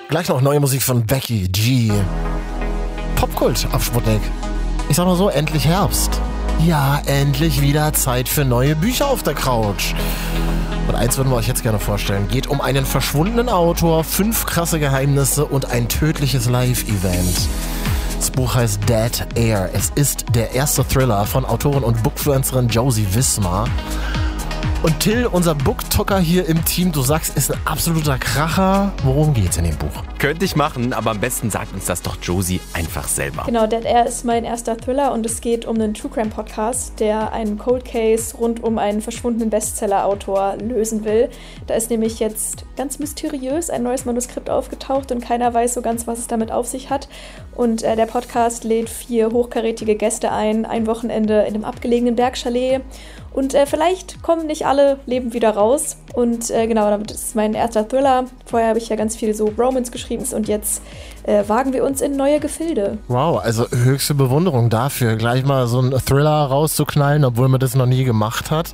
Gleich noch neue Musik von Becky G. Popkult auf Sputnik. Ich sag mal so, endlich Herbst. Ja, endlich wieder Zeit für neue Bücher auf der Couch. Und eins würden wir euch jetzt gerne vorstellen. Geht um einen verschwundenen Autor, 5 krasse Geheimnisse und ein tödliches Live-Event. Das Buch heißt Dead Air. Es ist der erste Thriller von Autorin und Bookfluencerin Josie Wismar. Und Till, unser Booktalker hier im Team, du sagst, ist ein absoluter Kracher. Worum geht's in dem Buch? Könnte ich machen, aber am besten sagt uns das doch Josie einfach selber. Genau, Dead Air ist mein erster Thriller und es geht um einen True Crime Podcast, der einen Cold Case rund um einen verschwundenen Bestseller-Autor lösen will. Da ist nämlich jetzt ganz mysteriös ein neues Manuskript aufgetaucht und keiner weiß so ganz, was es damit auf sich hat. Und der Podcast lädt 4 hochkarätige Gäste ein Wochenende in einem abgelegenen Bergchalet. Und vielleicht kommen nicht alle lebend wieder raus. Und genau, das ist mein erster Thriller. Vorher habe ich ja ganz viel so Romance geschrieben und jetzt wagen wir uns in neue Gefilde. Wow, also höchste Bewunderung dafür, gleich mal so einen Thriller rauszuknallen, obwohl man das noch nie gemacht hat.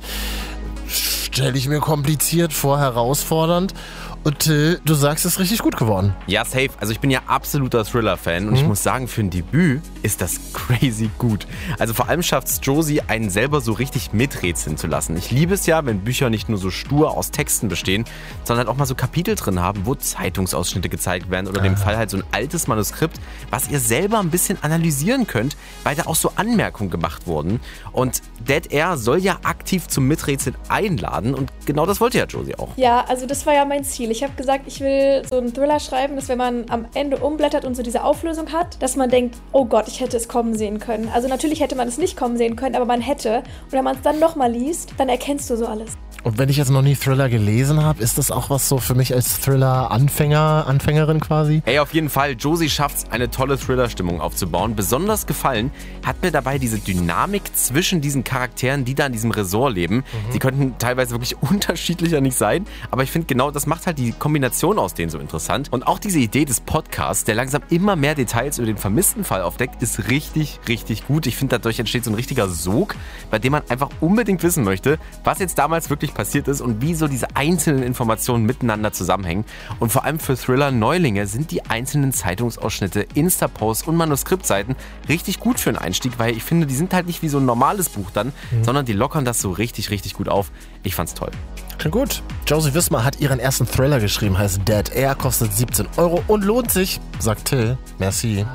Stelle ich mir kompliziert vor, herausfordernd. Und du sagst, es ist richtig gut geworden. Ja, safe. Also ich bin ja absoluter Thriller-Fan und ich muss sagen, für ein Debüt ist das crazy gut. Also vor allem schafft es Josie, einen selber so richtig miträtseln zu lassen. Ich liebe es ja, wenn Bücher nicht nur so stur aus Texten bestehen, sondern auch mal so Kapitel drin haben, wo Zeitungsausschnitte gezeigt werden oder in dem Fall halt so ein altes Manuskript, was ihr selber ein bisschen analysieren könnt, weil da auch so Anmerkungen gemacht wurden. Und Dead Air soll ja aktiv zum Miträtseln einladen und genau das wollte ja Josie auch. Ja, also das war ja mein Ziel. Ich habe gesagt, ich will so einen Thriller schreiben, dass wenn man am Ende umblättert und so diese Auflösung hat, dass man denkt, oh Gott, ich hätte es kommen sehen können. Also natürlich hätte man es nicht kommen sehen können, aber man hätte. Und wenn man es dann nochmal liest, dann erkennst du so alles. Und wenn ich jetzt noch nie Thriller gelesen habe, ist das auch was so für mich als Thriller-Anfängerin quasi? Ey, auf jeden Fall. Josie schafft es, eine tolle Thriller-Stimmung aufzubauen. Besonders gefallen hat mir dabei diese Dynamik zwischen diesen Charakteren, die da in diesem Resort leben. Sie könnten teilweise wirklich unterschiedlicher nicht sein, aber ich finde genau, das macht halt die Kombination aus denen so interessant. Und auch diese Idee des Podcasts, der langsam immer mehr Details über den vermissten Fall aufdeckt, ist richtig, richtig gut. Ich finde, dadurch entsteht so ein richtiger Sog, bei dem man einfach unbedingt wissen möchte, was jetzt damals wirklich passiert ist und wie so diese einzelnen Informationen miteinander zusammenhängen. Und vor allem für Thriller-Neulinge sind die einzelnen Zeitungsausschnitte, Insta-Posts und Manuskriptseiten richtig gut für einen Einstieg, weil ich finde, die sind halt nicht wie so ein normales Buch dann, sondern die lockern das so richtig, richtig gut auf. Ich fand's toll. Klingt gut. Josie Wismar hat ihren ersten Thriller geschrieben, heißt Dead Air, kostet 17 € und lohnt sich, sagt Till. Merci.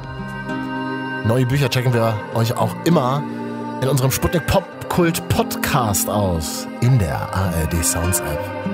Neue Bücher checken wir euch auch immer in unserem Sputnik Popkult Podcast aus. In der ARD Sounds App.